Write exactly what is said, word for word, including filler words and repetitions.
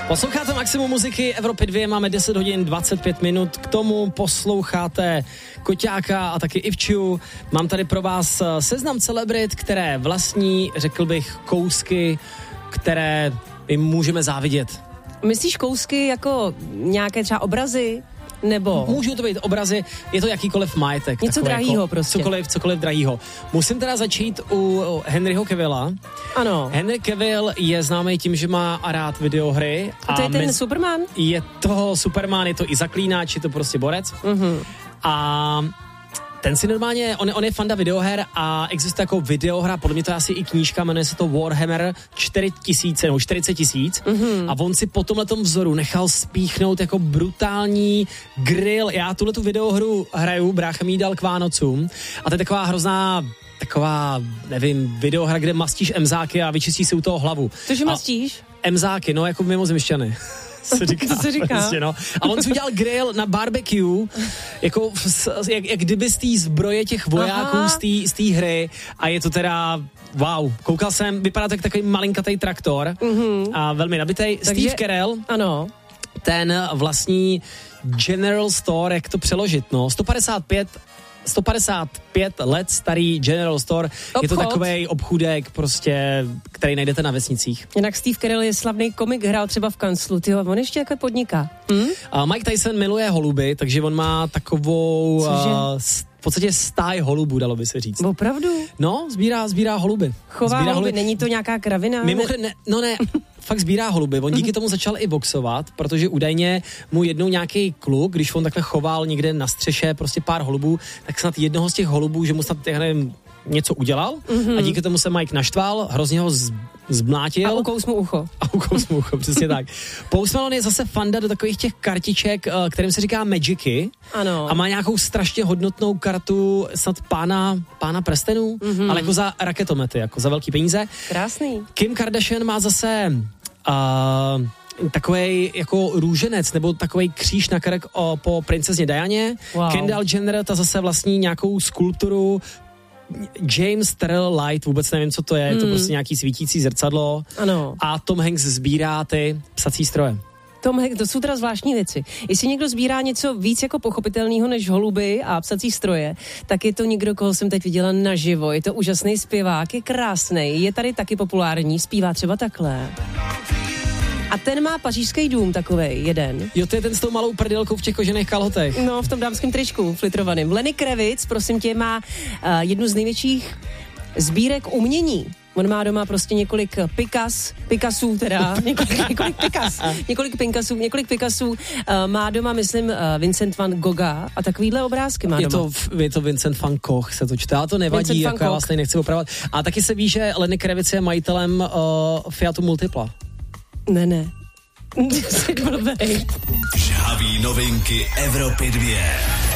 Posloucháte Maximum muziky Evropy dva, máme deset hodin dvacet pět minut, k tomu posloucháte Koťáka a taky Ivču. Mám tady pro vás seznam celebrit, které vlastní, řekl bych, kousky, které jim můžeme závidět. Myslíš kousky jako nějaké třeba obrazy? Nebo? Můžou to být obrazy, je to jakýkoliv majetek. Něco drahýho jako prostě. Cokoliv, cokoliv drahýho. Musím teda začít u Henryho Cavilla. Ano. Henry Cavill je známý tím, že má rád videohry. A to je ten mez... Superman? Je to Superman, je to i zaklínač, je to prostě borec. Mhm. A ten si normálně, on, on je fanda videoher a existuje jako videohra, podle mě to je asi i knížka, jmenuje se to Warhammer čtyři tisíce nebo čtyřicet tisíc mm-hmm. a on si po tomhletom vzoru nechal spíchnout jako brutální grill. Já tuhletu videohru hraju, brácha mi ji dal k Vánocům a to je taková hrozná taková, nevím, videohra, kde mastíš emzáky a vyčistíš si u toho hlavu. Cože mastíš? Emzáky, no jako mimozemšťany. Se říká, to se říká. Prostě, no. A on si udělal grill na barbecue, jako jak, jak kdyby z té zbroje těch vojáků z té hry a je to teda wow, koukal jsem, vypadá to jak takový malinkatej traktor mm-hmm. a velmi nabitej. Takže, Steve Carell, ano. ten vlastní General Store, jak to přeložit, no, sto padesát pět sto padesát pět let starý General Store. Obchod. Je to takovej obchůdek prostě, který najdete na vesnicích. Jinak Steve Carell je slavný komik, hrál třeba v kanclu, tyjo, on ještě jako podniká. Hm? Uh, Mike Tyson miluje holuby, takže on má takovou uh, v podstatě stáj holubů, dalo by se říct. Opravdu? No, sbírá, sbírá holuby. Chová sbírá holuby, holuby, není to nějaká kravina? Mimochodem, ne, no ne, fakt sbírá holuby. On díky tomu začal i boxovat, protože údajně mu jednou nějaký kluk, když on takhle choval někde na střeše prostě pár holubů, tak snad jednoho z těch holubů, že mu snad, já nevím, něco udělal mm-hmm. a díky tomu se Mike naštval, hrozně ho z, zmlátil. A ukous mu ucho. A ukous mu ucho, přesně tak. Post Malone je zase fanda do takových těch kartiček, kterým se říká Magicy. Ano. A má nějakou strašně hodnotnou kartu snad pána, pána prstenů, mm-hmm. ale jako za raketomety, jako za velký peníze. Krásný. Kim Kardashian má zase uh, takovej jako růženec nebo takovej kříž na krk o, po princezně Dianě. Wow. Kendall Jenner ta zase vlastní nějakou skulpturu James Terrell Light, vůbec nevím, co to je, je to hmm. prostě nějaký svítící zrcadlo. Ano. A Tom Hanks sbírá ty psací stroje. Tom Hanks, to jsou teda zvláštní věci. Jestli někdo sbírá něco víc jako pochopitelného než holuby a psací stroje, tak je to někdo, koho jsem teď viděla naživo. Je to úžasný zpěvák, je krásný, je tady taky populární, zpívá třeba takhle. A ten má pařížský dům takovej, jeden. Jo, to je ten s tou malou prdelkou v těch kožených kalhotech. No, v tom dámském tričku flitrovaným. Lenny Kravitz, prosím tě, má uh, jednu z největších sbírek umění. On má doma prostě několik Picass, Picassů teda, několik, několik Picass, několik Picassů, několik Picassů. Uh, má doma, myslím, uh, Vincent van Gogha a takovýhle obrázky má je doma. To, je to Vincent van Gogh, se to čte, ale to nevadí, jako já vlastně nechci opravovat. A taky se ví, že Lenny Kravitz je majitelem uh, Fiatu Multipla. Ne, ne. Jsi blbej. Žhavý novinky Evropy dva.